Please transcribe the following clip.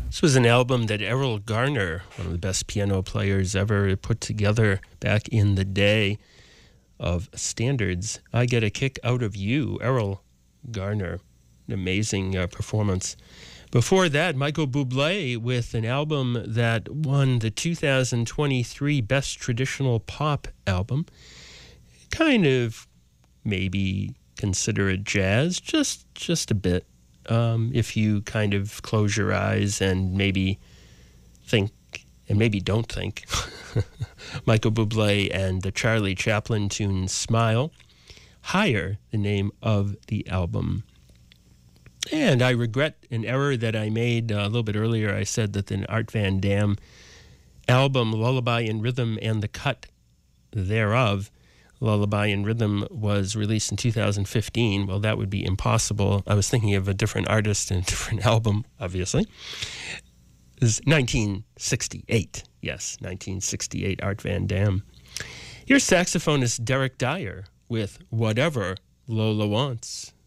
This was an album that Errol Garner, one of the best piano players ever, put together back in the day of standards. I Get a Kick Out of You, Errol Garner. An amazing performance. Before that, Michael Bublé with an album that won the 2023 Best Traditional Pop Album. Kind of maybe consider it jazz, just a bit. If you kind of close your eyes and maybe think, and maybe don't think. Michael Bublé and the Charlie Chaplin tune Smile. Higher, the name of the album. And I regret an error that I made a little bit earlier. I said that the Art Van Dam album, Lullaby in Rhythm and the Cut thereof, Lullaby in Rhythm, was released in 2015. Well, that would be impossible. I was thinking of a different artist and a different album, obviously. It was 1968. Yes, 1968, Art Van Dam. Here's saxophonist Derek Dyer with Whatever Lola Wants.